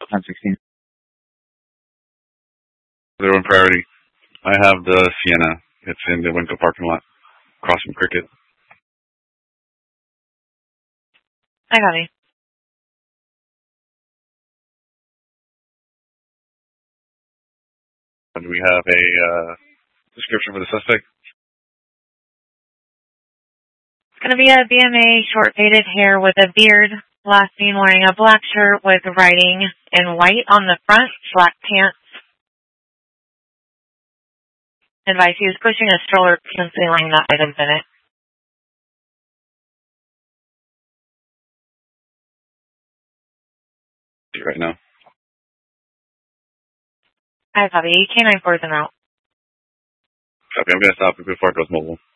1016. 01 priority. I have the Sienna. It's in the Winco parking lot, across from Cricket. I copy. Do we have a description for the suspect? It's going to be a BMA, short faded hair with a beard. Last seen wearing a black shirt with writing in white on the front, black pants. Advice, he was pushing a stroller concealing the items in it. Right now. I copy. K94 is en route. Copy. I'm going to stop it before it goes mobile.